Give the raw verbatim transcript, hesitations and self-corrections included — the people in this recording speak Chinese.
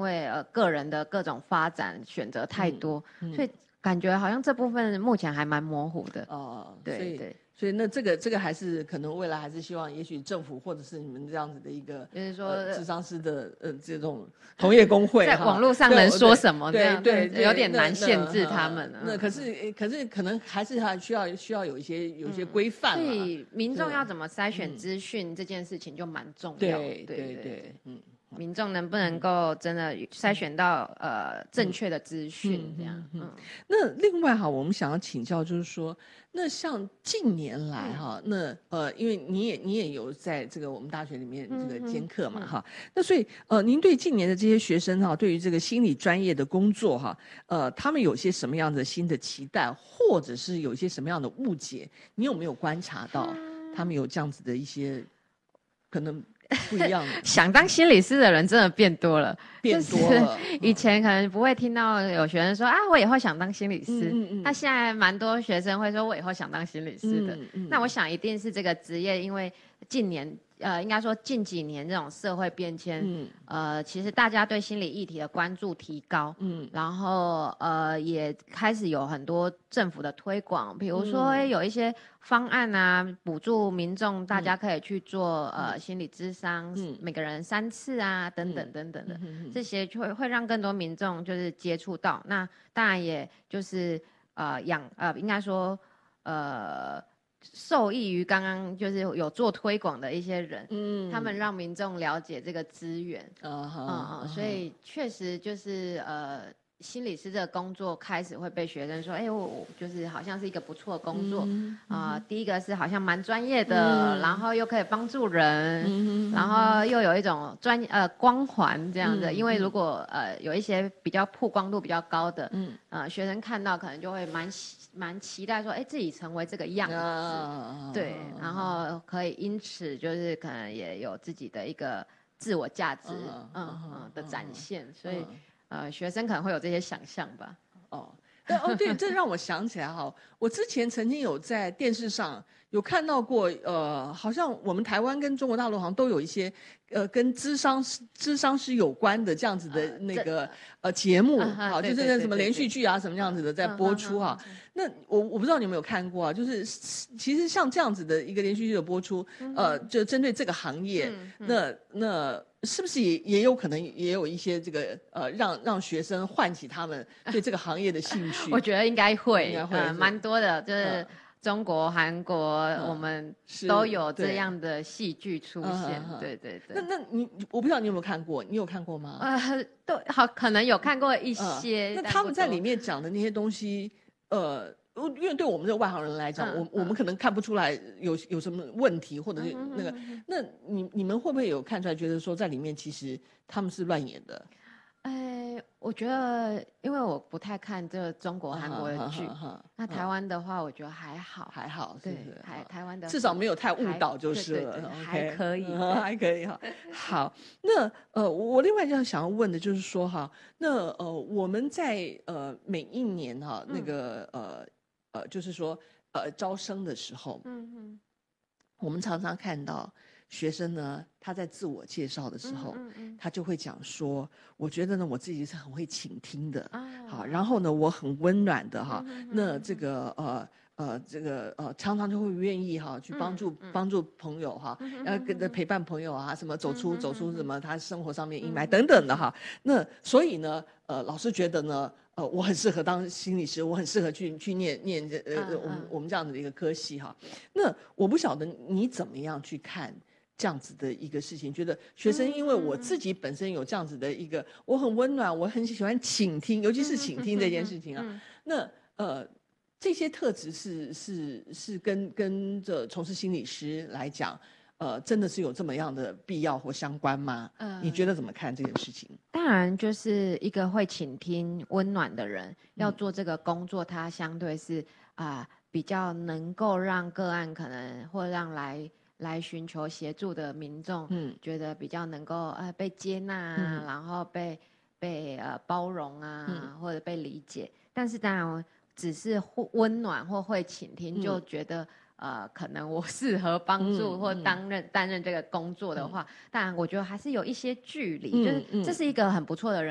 为呃个人的各种发展选择太多， 嗯嗯、 所以感觉好像这部分目前还蛮模糊的。 哦， 对所以对。 所以那这个这个还是可能未来还是希望，也许政府或者是你们这样子的一个， 就是说， 呃、諮商師的呃这种同业工会， 在网络上能说什么？ 对对 对, 对，有点难限制他们。 那, 那, 那可是可是可能还是还需要需要有一些有一些规范、嗯。 所以民众要怎么筛选资讯、嗯、这件事情就蛮重要。 对对对 对, 对, 对，嗯。 民众能不能够真的筛选到、嗯、呃正确的资讯，这样、嗯嗯嗯？ 那另外哈，我们想要请教，就是说，那像近年来哈，嗯、那呃，因为你也你也有在这个我们大学里面这个兼课嘛、嗯、哈，那所以呃，您对近年的这些学生哈，对于这个心理专业的工作哈，呃，他们有些什么样的新的期待，或者是有一些什么样的误解，你有没有观察到他们有这样子的一些可能？不一样的想当心理师的人真的变多了， 变多了。 就是、以前可能不会听到有学生说、嗯、啊，我以后想当心理师。嗯嗯。那现在蛮多学生会说，我以后想当心理师的。嗯嗯。那我想一定是这个职业，因为近年呃，应该说近几年这种社会变迁，嗯，呃，其实大家对心理议题的关注提高，嗯，然后呃，也开始有很多政府的推广，比如说、嗯、有一些方案啊，补助民众，大家可以去做、嗯、呃心理咨商，嗯，每个人三次啊，等等等等的，嗯、这些就会会让更多民众就是接触到。那当然也就是呃养呃，应该说呃。受益于刚刚就是有做推广的一些人，嗯，他们让民众了解这个资源，嗯嗯嗯，所以确实就是呃，心理师这个工作开始会被学生说，哎、欸，我我就是好像是一个不错的工作，啊、嗯呃，第一个是好像蛮专业的、嗯，然后又可以帮助人，嗯、然后又有一种专呃光环这样子、嗯，因为如果呃有一些比较曝光度比较高的，嗯，呃学生看到可能就会蛮蛮期待说，哎，自己成为这个样子，啊、对，然后可以因此就是可能也有自己的一个自我价值，啊、嗯嗯的展现，所以、啊、呃，学生可能会有这些想象吧。 哦，但哦对，这让我想起来哈，我之前曾经有在电视上有看到过，呃，好像我们台湾跟中国大陆好像都有一些。呃，跟諮商諮商師有關的這樣子的那個、呃、呃節目，好、啊，就是那什麼連續劇啊，什麼樣子的在播出哈、啊。那我我不知道你有沒有看過啊？就是其實像這樣子的一個連續劇的播出，呃，就針對這個行業，嗯、那那是不是也也有可能也有一些這個呃讓讓學生喚起他們對這個行業的興趣？ 我覺得應該會， 應該會， 呃，蠻多的，就是。呃中國、韓國、嗯，我們都有這樣的戲劇出現，嗯、對對對。 那那你我不知道你有沒有看過，你有看過嗎？ 呃，都好，可能有看過一些。 嗯、那他們在裡面講的那些東西，呃，因為對我們這個外行人來講，嗯、我我們可能看不出來有有什麼問題，或者是那個，嗯、哼哼哼那你你們會不會有看出來，覺得說在裡面其實他們是亂演的？ 哎，我覺得，因為我不太看這個中國、韓國的劇，那台灣的話，我覺得還好， 還好，是不是？ 還台灣的至少沒有太誤導就是了， 對對對 okay, 還可以， 嗯、還可以哈。好，那呃，我另外就想要問的就是說哈，那呃，我們在呃每一年哈，那個、嗯、呃呃，就是說呃招生的時候，嗯嗯，我們常常看到。學生呢，他在自我介紹的時候，嗯嗯嗯、他就會講說，我覺得呢，我自己是很會傾聽的，啊、好，然後呢，我很溫暖的哈、嗯，那這個呃呃這個呃常常就會願意哈去幫助、嗯嗯、幫助朋友哈，要跟着陪伴朋友啊，什麼走出、嗯、走出什麼他生活上面陰霾、嗯、等等的哈，那所以呢，呃老師覺得呢，呃我很適合當心理師，我很適合去去念念這呃、嗯、我們我們這樣子的一個科系哈，那我不曉得你怎麼樣去看。這樣子的一個事情，覺得學生因為我自己本身有這樣子的一個，我很溫暖，我很喜歡傾聽，尤其是傾聽這件事情啊。那呃，這些特質是是是跟跟着從事心理師來講，呃，真的是有這麼樣的必要或相關嗎？呃，你覺得怎麼看這件事情？ 當然，就是一個會傾聽、溫暖的人，要做這個工作，他相對是啊、呃、比較能夠讓個案可能或讓來。來尋求協助的民眾，嗯，覺得比較能夠呃被接納啊，嗯、然後被被呃包容啊、嗯，或者被理解。但是當然，只是溫暖或會傾聽、嗯，就覺得呃可能我適合幫助或擔任、嗯、擔任這個工作的話，當然我覺得還是有一些距離，嗯、就是這是一個很不錯的人。